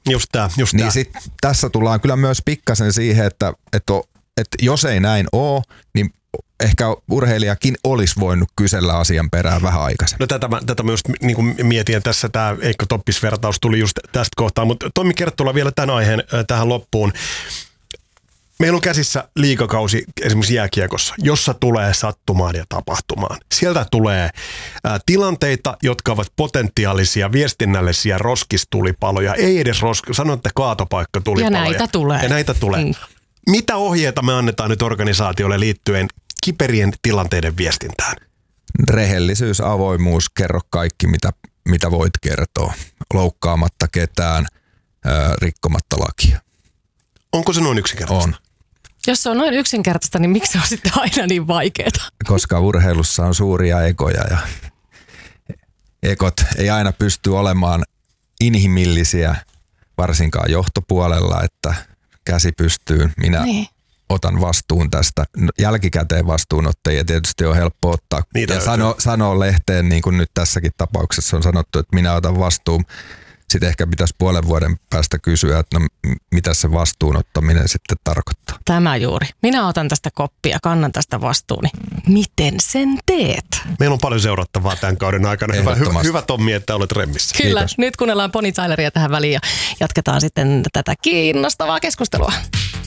Just tää. Niin sit tässä tullaan kyllä myös pikkasen siihen, että jos ei näin ole, niin ehkä urheilijakin olisi voinut kysellä asian perään vähän aikaisemmin. No tätä myös niin mietin tässä, tämä Eikko Toppis-vertaus tuli just tästä kohtaa, mutta Tommi Kerttula vielä tämän aiheen tähän loppuun. Meillä on käsissä liigakausi esimerkiksi jääkiekossa, jossa tulee sattumaan ja tapahtumaan. Sieltä tulee tilanteita, jotka ovat potentiaalisia viestinnällisiä roskistulipaloja. Ei edes sanotte kaatopaikkatulipaloja. Ja näitä tulee. Mitä ohjeita me annetaan nyt organisaatiolle liittyen kiperien tilanteiden viestintään? Rehellisyys, avoimuus, kerro kaikki, mitä voit kertoa. Loukkaamatta ketään, rikkomatta lakia. Onko se noin yksinkertaista? On. Jos se on noin yksinkertaista, niin miksi se on sitten aina niin vaikeaa? Koska urheilussa on suuria ekoja ja ekot ei aina pysty olemaan inhimillisiä, varsinkaan johtopuolella, että käsi pystyy. Minä otan vastuun tästä. Jälkikäteen vastuunottajia tietysti on helppo ottaa. Ja sanoo lehteen, niin kuin nyt tässäkin tapauksessa on sanottu, että minä otan vastuun. Sitten ehkä pitäisi puolen vuoden päästä kysyä, että no, mitä se vastuunottaminen sitten tarkoittaa. Tämä juuri. Minä otan tästä koppia, kannan tästä vastuuni. Miten sen teet? Meillä on paljon seurattavaa tämän kauden aikana. Hyvä Tommi, että olet remmissä. Kyllä. Kiitos. Nyt kuunnellaan Bonnie Tyleria tähän väliin ja jatketaan sitten tätä kiinnostavaa keskustelua.